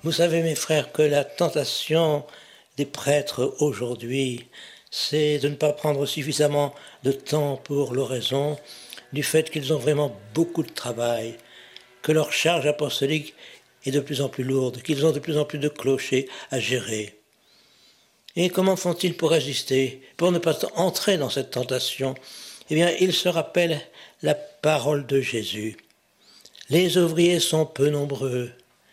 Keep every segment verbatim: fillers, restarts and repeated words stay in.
Vous savez, mes frères, que la tentation des prêtres aujourd'hui, c'est de ne pas prendre suffisamment de temps pour l'oraison, du fait qu'ils ont vraiment beaucoup de travail, que leur charge apostolique est de plus en plus lourde, qu'ils ont de plus en plus de clochers à gérer. Et comment font-ils pour résister, pour ne pas entrer dans cette tentation? Eh bien, ils se rappellent la parole de Jésus. Les ouvriers sont peu nombreux.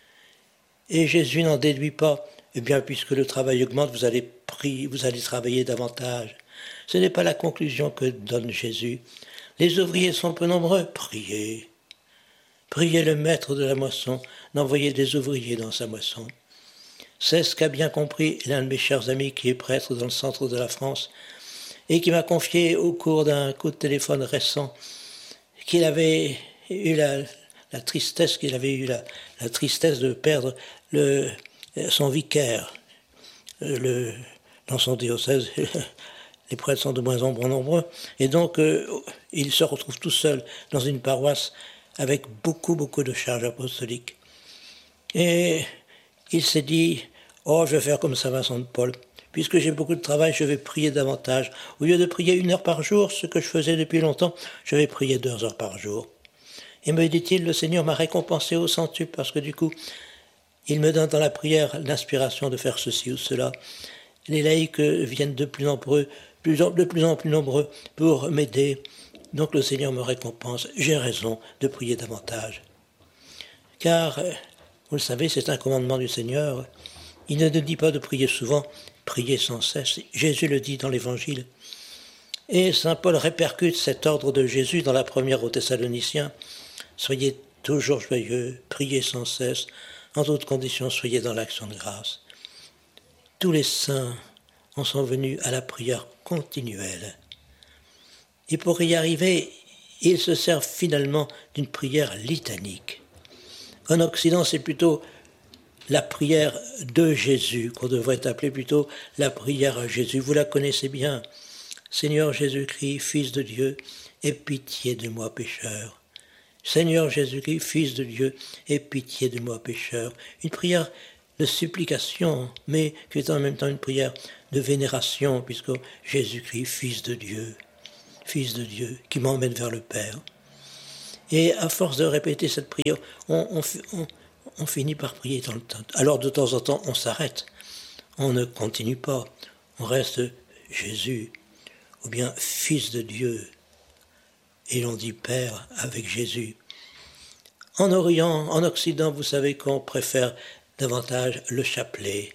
Et Jésus n'en déduit pas, eh bien, puisque le travail augmente, vous allez prier, vous allez travailler davantage. Ce n'est pas la conclusion que donne Jésus. Les ouvriers sont peu nombreux, priez. Priez le maître de la moisson d'envoyer des ouvriers dans sa moisson. C'est ce qu'a bien compris l'un de mes chers amis qui est prêtre dans le centre de la France et qui m'a confié au cours d'un coup de téléphone récent qu'il avait eu la, la tristesse, qu'il avait eu la, la tristesse de perdre le, son vicaire le, dans son diocèse. Les prêtres sont de moins en moins nombreux et donc euh, il se retrouve tout seul dans une paroisse avec beaucoup, beaucoup de charges apostoliques. Et il s'est dit, oh, je vais faire comme Saint Vincent de Paul. Puisque j'ai beaucoup de travail, je vais prier davantage. Au lieu de prier une heure par jour, ce que je faisais depuis longtemps, je vais prier deux heures par jour. Et me dit-il, le Seigneur m'a récompensé au centuple, parce que du coup, il me donne dans la prière l'inspiration de faire ceci ou cela. Les laïcs viennent de plus, nombreux, de plus en plus nombreux pour m'aider. Donc le Seigneur me récompense. J'ai raison de prier davantage. Car, vous le savez, c'est un commandement du Seigneur. Il ne nous dit pas de prier souvent, prier sans cesse. Jésus le dit dans l'Évangile. Et saint Paul répercute cet ordre de Jésus dans la première aux Thessaloniciens. Soyez toujours joyeux, priez sans cesse, en toutes conditions soyez dans l'action de grâce. Tous les saints en sont venus à la prière continuelle. Et pour y arriver, ils se servent finalement d'une prière litanique. En Occident, c'est plutôt la prière de Jésus, qu'on devrait appeler plutôt la prière à Jésus. Vous la connaissez bien. Seigneur Jésus-Christ, Fils de Dieu, aie pitié de moi pécheur. Seigneur Jésus-Christ, Fils de Dieu, aie pitié de moi pécheur. Une prière de supplication, mais qui est en même temps une prière de vénération, puisque Jésus-Christ, Fils de Dieu, Fils de Dieu, qui m'emmène vers le Père. Et à force de répéter cette prière, on, on, on, on finit par prier dans le temps. Alors de temps en temps, on s'arrête. On ne continue pas. On reste Jésus, ou bien Fils de Dieu. Et l'on dit Père avec Jésus. En Orient, en Occident, vous savez qu'on préfère davantage le chapelet.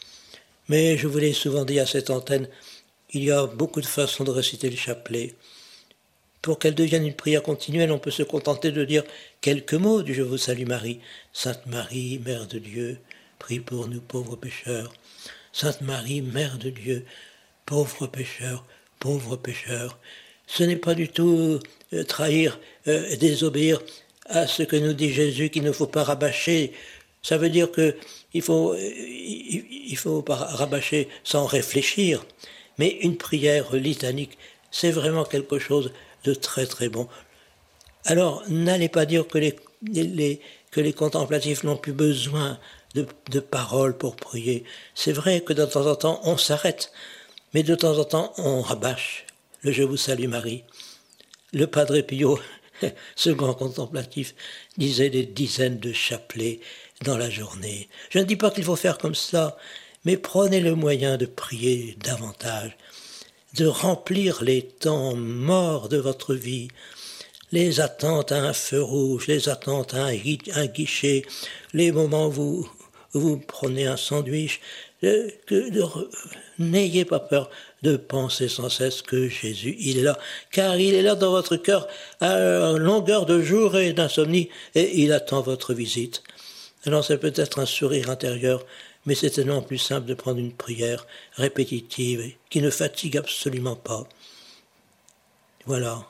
Mais je vous l'ai souvent dit à cette antenne, il y a beaucoup de façons de réciter le chapelet. Pour qu'elle devienne une prière continuelle, on peut se contenter de dire quelques mots du « Je vous salue Marie ». Sainte Marie, Mère de Dieu, prie pour nous pauvres pécheurs. Sainte Marie, Mère de Dieu, pauvres pécheurs, pauvres pécheurs. Ce n'est pas du tout euh, trahir, euh, désobéir à ce que nous dit Jésus, qu'il ne faut pas rabâcher. Ça veut dire qu'il faut, il, il faut pas rabâcher sans réfléchir. Mais une prière litanique, c'est vraiment quelque chose de très très bon. Alors, n'allez pas dire que les, les, que les contemplatifs n'ont plus besoin de, de paroles pour prier. C'est vrai que de temps en temps, on s'arrête, mais de temps en temps, on rabâche le « Je vous salue Marie ». Le Padre Pio, ce grand contemplatif, disait des dizaines de chapelets dans la journée. Je ne dis pas qu'il faut faire comme cela, mais prenez le moyen de prier davantage, de remplir les temps morts de votre vie, les attentes à un feu rouge, les attentes à un, un guichet, les moments où vous, où vous prenez un sandwich. De, que, de, n'ayez pas peur de penser sans cesse que Jésus, il est là, car il est là dans votre cœur à longueur de jour et d'insomnie, et il attend votre visite. Alors c'est peut-être un sourire intérieur, mais c'est tellement plus simple de prendre une prière répétitive qui ne fatigue absolument pas. Voilà.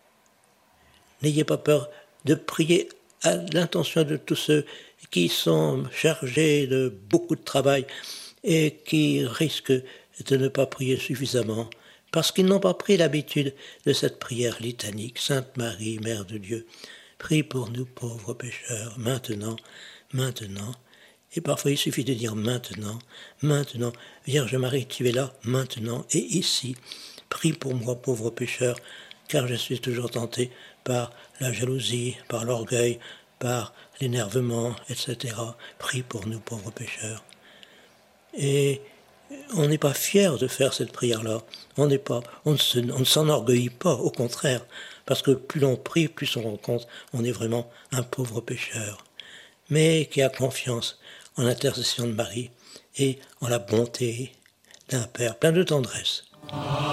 N'ayez pas peur de prier à l'intention de tous ceux qui sont chargés de beaucoup de travail et qui risquent de ne pas prier suffisamment parce qu'ils n'ont pas pris l'habitude de cette prière litanique. Sainte Marie, Mère de Dieu, prie pour nous pauvres pécheurs, maintenant, maintenant Et parfois il suffit de dire maintenant, maintenant, Vierge Marie, tu es là, maintenant et ici. Prie pour moi, pauvre pécheur, car je suis toujours tenté par la jalousie, par l'orgueil, par l'énervement, et cetera. Prie pour nous, pauvres pécheurs. Et on n'est pas fier de faire cette prière-là. On n'est pas, on ne, se, on ne s'enorgueillit pas, au contraire, parce que plus l'on prie, plus on rend compte, on est vraiment un pauvre pécheur, mais qui a confiance en l'intercession de Marie et en la bonté d'un Père plein de tendresse.